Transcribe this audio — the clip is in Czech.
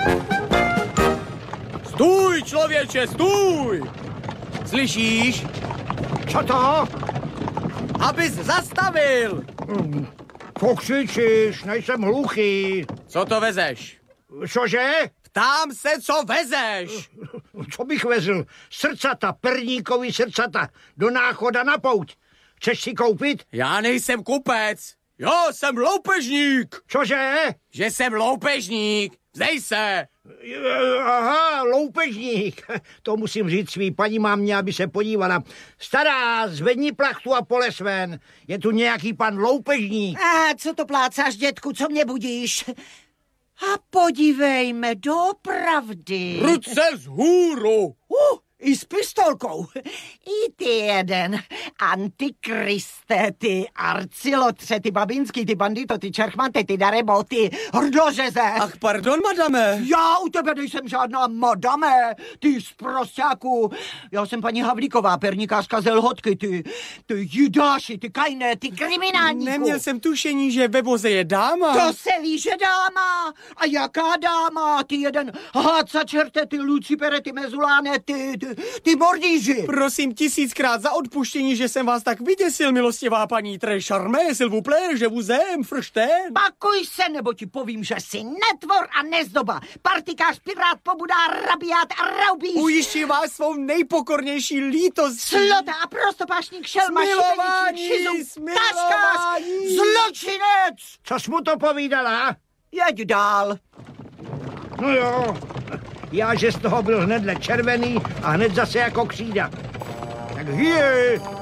Stůj, člověče, stůj! Slyšíš? Co to? Abys zastavil! Pokřičíš, nejsem hluchý. Co to vezeš? Cože? Ptám se, co vezeš? Co bych vezl? Srdcata, perníkový srdcata. Do náchoda na pouť. Chceš si koupit? Já nejsem kupec. Jo, jsem loupežník. Cože? Že jsem loupežník. Vzdej se. Aha, loupežník. To musím říct svý paní mámě, aby se podívala. Stará, zvedni plachtu a poles ven. Je tu nějaký pan loupežník. A co to plácáš, dětku, co mě budíš? A podívejme, doopravdy. Ruce vzhůru. I s pistolkou. I ty jeden. Antikriste, ty arcilotře, ty babinský, ty bandito, ty čerchmante, ty darebo, ty hrdořeze. Ach, pardon, madame. Já u tebe nejsem žádná madame, ty zprosťáku. Já jsem paní Havlíková, pernikářka ze Lhotky, ty jidáši, ty kajné, ty kriminálníku. Neměl jsem tušení, že ve voze je dáma. To se ví, že dáma. A jaká dáma? Ty jeden háca čerte, ty Lucipere, ty mezuláne, ty mordíži. Prosím 1000krát za odpuštění, že jsem vás tak vyděsil, milostivá paní très charmé, s'il vous plaît, je vous aime, fršten. Pakuj se, nebo ti povím, že jsi netvor a nezdoba. Partikář, pirát, pobudá, rabiát a raubíš. Ujišťuji vás svou nejpokornější lítostí. Slota a prostopášník šelma, Smilování, smilování. Zločinec. Co jsi mu to povídala? Jeď dál. No jo, já že z toho byl hnedle červený a hned zase jako křída. Tak hije!